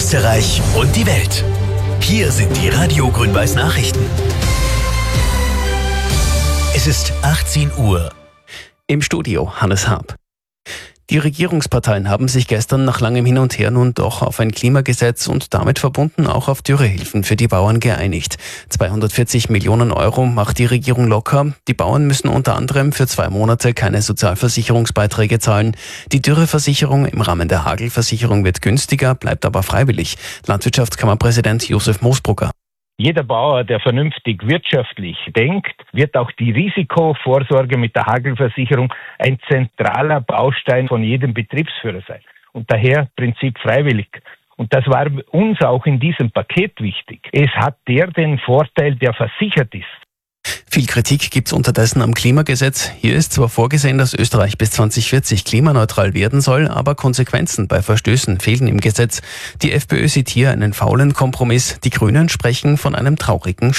Österreich und die Welt. Hier sind die Radio Grün-Weiß Nachrichten. Es ist 18 Uhr. Im Studio Hannes Haab. Die Regierungsparteien haben sich gestern nach langem Hin und Her nun doch auf ein Klimagesetz und damit verbunden auch auf Dürrehilfen für die Bauern geeinigt. 240 Millionen Euro macht die Regierung locker. Die Bauern müssen unter anderem für 2 Monate keine Sozialversicherungsbeiträge zahlen. Die Dürreversicherung im Rahmen der Hagelversicherung wird günstiger, bleibt aber freiwillig. Landwirtschaftskammerpräsident Josef Moosbrugger. Jeder Bauer, der vernünftig wirtschaftlich denkt, wird auch die Risikovorsorge mit der Hagelversicherung ein zentraler Baustein von jedem Betriebsführer sein. Und daher Prinzip freiwillig. Und das war uns auch in diesem Paket wichtig. Es hat den Vorteil, der versichert ist. Viel Kritik gibt's unterdessen am Klimagesetz. Hier ist zwar vorgesehen, dass Österreich bis 2040 klimaneutral werden soll, aber Konsequenzen bei Verstößen fehlen im Gesetz. Die FPÖ sieht hier einen faulen Kompromiss. Die Grünen sprechen von einem traurigen